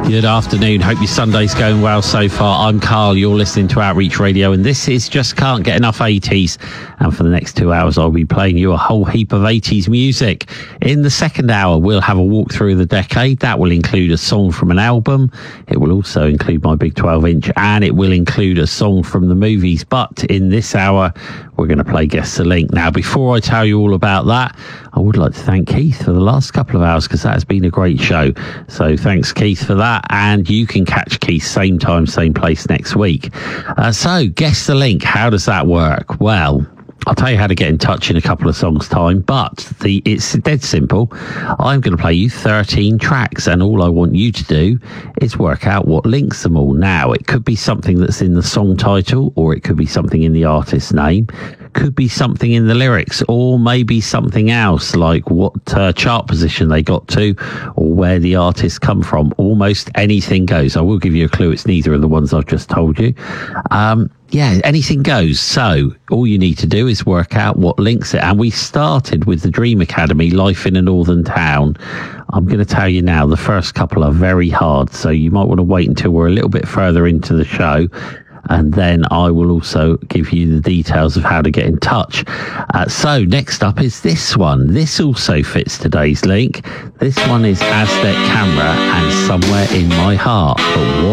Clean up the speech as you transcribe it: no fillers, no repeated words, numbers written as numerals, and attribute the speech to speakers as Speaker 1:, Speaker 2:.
Speaker 1: Good afternoon. Hope your Sunday's going well so far. I'm Carl. You're listening to Outreach Radio, and this is Just Can't Get Enough 80s. And for the next 2 hours, I'll be playing you a whole heap of 80s music. In the second hour, we'll have a walk through the decade. That will include a song from an album. It will also include my big 12-inch, and it will include a song from the movies. But in this hour, we're going to play Guess the Link. Now, before I tell you all about that, I would like to thank Keith for the last couple of hours, because that has been a great show. So thanks, Keith, for that. And you can catch Keith same time, same place next week. So Guess the Link. How does that work? Well, I'll tell you how to get in touch in a couple of songs' time, but it's dead simple. I'm going to play you 13 tracks, and all I want you to do is work out what links them all. Now, it could be something that's in the song title, or it could be something in the artist's name, could be something in the lyrics, or maybe something else like what chart position they got to, or where the artist come from. Almost anything goes. I will give you a clue. It's neither of the ones I've just told you. Yeah, anything goes. So all you need to do is work out what links it. And we started with the Dream Academy, Life in a Northern Town. I'm going to tell you now, the first couple are very hard. So you might want to wait until we're a little bit further into the show. And then I will also give you the details of how to get in touch. So next up is this one. This also fits today's link. This one is Aztec Camera and Somewhere in My Heart. But what